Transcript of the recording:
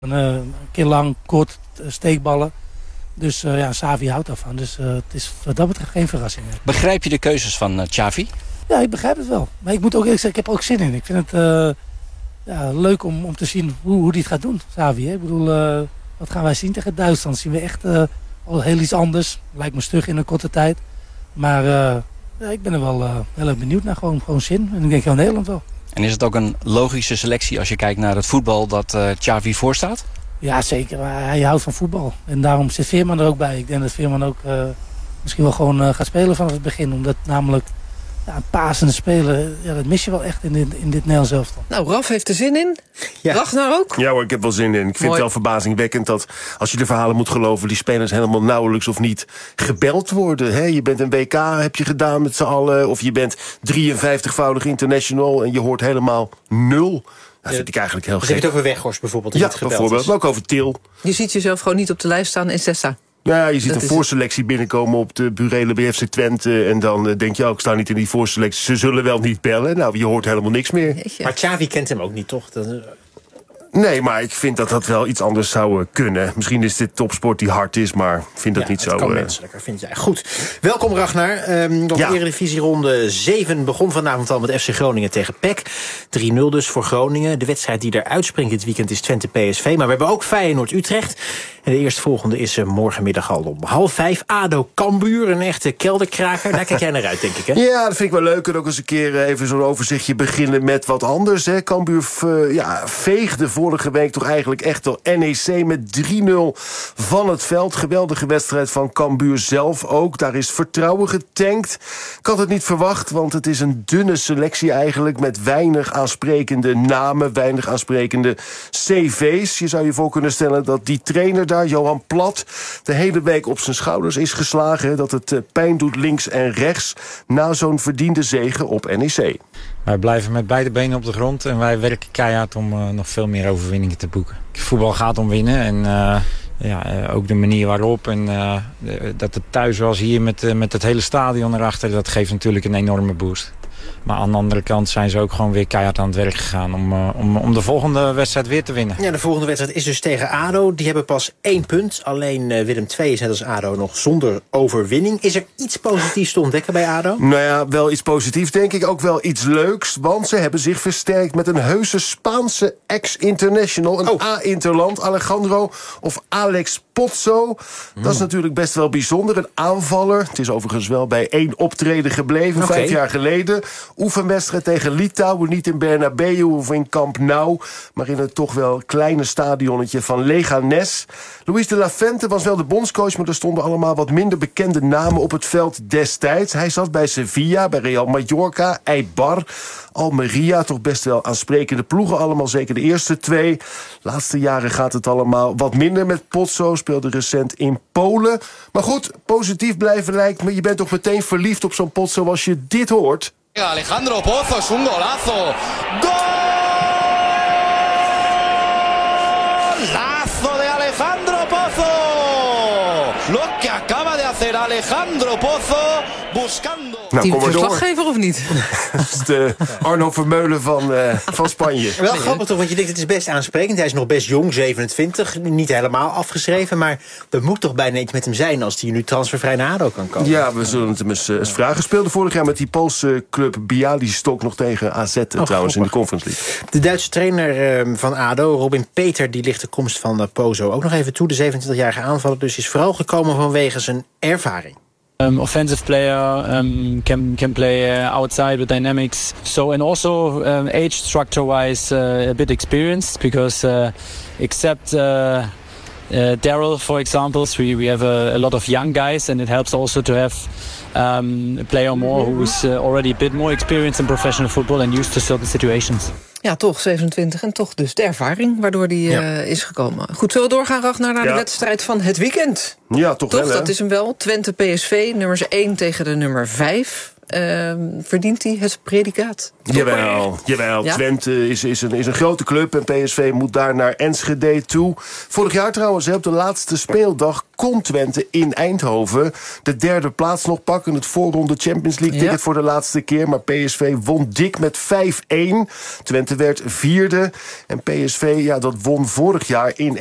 Een keer lang, kort, steekballen. Dus Xavi houdt daarvan. Dus het is wat dat betreft geen verrassing. Begrijp je de keuzes van Xavi? Ja, ik begrijp het wel. Maar ik moet ook eerlijk zeggen, ik heb er ook zin in. Ik vind het leuk om te zien hoe hij het gaat doen, Xavi. Hè? Ik bedoel, wat gaan wij zien tegen Duitsland? Zien we echt al heel iets anders. Lijkt me stug in een korte tijd. Maar ik ben er wel heel erg benieuwd naar. Gewoon zin. En ik denk heel Nederland wel. En is het ook een logische selectie als je kijkt naar het voetbal dat Xavi voorstaat? Ja, zeker. Hij houdt van voetbal. En daarom zit Veerman er ook bij. Ik denk dat Veerman ook misschien wel gewoon gaat spelen vanaf het begin. Omdat namelijk een pasende speler, dat mis je wel echt in dit Nederlands elftal. Nou, Raf heeft er zin in. Ja. Ragnar ook? Ja hoor, ik heb wel zin in. Ik vind het wel verbazingwekkend dat, als je de verhalen moet geloven, die spelers helemaal nauwelijks of niet gebeld worden. Hè? Je bent een WK, heb je gedaan met z'n allen. Of je bent 53-voudig international en je hoort helemaal 0. Dat vind ik eigenlijk heel gek. Je hebt het over Weghorst bijvoorbeeld. Ja, bijvoorbeeld. Maar ook over Til. Je ziet jezelf gewoon niet op de lijst staan in Sessa. Ja, je ziet een voorselectie binnenkomen op de burelen bij FC Twente. En dan denk je, ik sta niet in die voorselectie. Ze zullen wel niet bellen. Nou, je hoort helemaal niks meer. Jeetje. Maar Xavi kent hem ook niet, toch? Nee, maar ik vind dat dat wel iets anders zou kunnen. Misschien is dit topsport die hard is, maar ik vind dat niet zo. Het kan menselijker, vind jij. Goed. Welkom, Ragnar. Eredivisieronde 7 begon vanavond al met FC Groningen tegen PEC. 3-0 dus voor Groningen. De wedstrijd die eruit springt dit weekend is Twente-PSV. Maar we hebben ook Feyenoord-Utrecht. En de eerstvolgende is morgenmiddag al om 4:30. ADO-Cambuur, een echte kelderkraker. Daar kijk jij naar uit, denk ik, hè? Ja, dat vind ik wel leuk. En ook eens een keer even zo'n overzichtje beginnen met wat anders. Hè. Cambuur veegde vorige week toch eigenlijk echt al NEC met 3-0 van het veld. Geweldige wedstrijd van Cambuur zelf ook. Daar is vertrouwen getankt. Ik had het niet verwacht, want het is een dunne selectie eigenlijk met weinig aansprekende namen, weinig aansprekende cv's. Je zou je voor kunnen stellen dat die trainer daar, Johan Plat, de hele week op zijn schouders is geslagen. Dat het pijn doet links en rechts na zo'n verdiende zege op NEC. Wij blijven met beide benen op de grond en wij werken keihard om nog veel meer overwinningen te boeken. Voetbal gaat om winnen en ook de manier waarop en dat het thuis was hier met het hele stadion erachter, dat geeft natuurlijk een enorme boost. Maar aan de andere kant zijn ze ook gewoon weer keihard aan het werk gegaan om de volgende wedstrijd weer te winnen. Ja, de volgende wedstrijd is dus tegen ADO. Die hebben pas 1 punt. Alleen Willem II is net als ADO nog zonder overwinning. Is er iets positiefs te ontdekken bij ADO? Nou ja, wel iets positiefs denk ik. Ook wel iets leuks. Want ze hebben zich versterkt met een heuse Spaanse ex-international. Een A-interland, Alejandro of Alex Pozzo. Dat is natuurlijk best wel bijzonder. Een aanvaller. Het is overigens wel bij 1 optreden gebleven, 5 jaar geleden. Oefenwedstrijd tegen Litouwen. Niet in Bernabeu of in Camp Nou, maar in het toch wel kleine stadionnetje van Leganés. Luis de la Fuente was wel de bondscoach, maar er stonden allemaal wat minder bekende namen op het veld destijds. Hij zat bij Sevilla, bij Real Mallorca, Eibar, Almeria. Toch best wel aansprekende ploegen allemaal, zeker de eerste 2. Laatste jaren gaat het allemaal wat minder met Pozzo. Speelde recent in Polen. Maar goed, positief blijven lijkt me. Je bent toch meteen verliefd op zo'n Pozzo als je dit hoort. Alejandro Pozzo es un golazo. Golazo de Alejandro Pozzo. Lo que acaba de hacer Alejandro Pozzo buscando. Nou, die verslaggever of niet? Dat is de Arno Vermeulen van Spanje. Wel grappig toch, want je denkt het is best aansprekend. Hij is nog best jong, 27, niet helemaal afgeschreven. Maar er moet toch bijna iets met hem zijn als hij nu transfervrij naar ADO kan komen. Ja, we zullen het hem eens vragen. Speelde vorig jaar met die Poolse club Bialystok nog tegen AZ trouwens in de Conference League. De Duitse trainer van ADO, Robin Peter, die ligt de komst van Pozzo ook nog even toe. De 27-jarige aanvaller dus is vooral gekomen vanwege zijn ervaring. Offensive player, can play outside with dynamics. So and also age structure wise a bit experienced because except Daryl, for example, we have a lot of young guys, and it helps also to have a player more who's already a bit more experienced in professional football and used to certain situations. Ja, toch 27 en toch dus de ervaring waardoor die is gekomen. Goed, zullen we doorgaan, Ragnar, naar de wedstrijd van het weekend? Ja, toch wel, hè? Dat is hem wel. Twente-PSV, nummers 1 tegen de nummer 5. Verdient hij het predicaat? Jawel. Ja? Twente is een grote club en PSV moet daar naar Enschede toe. Vorig jaar trouwens, op de laatste speeldag kon Twente in Eindhoven de 3e plaats nog pakken. Het voorronde Champions League ticket voor de laatste keer. Maar PSV won dik met 5-1. Twente werd 4e. En PSV, dat won vorig jaar in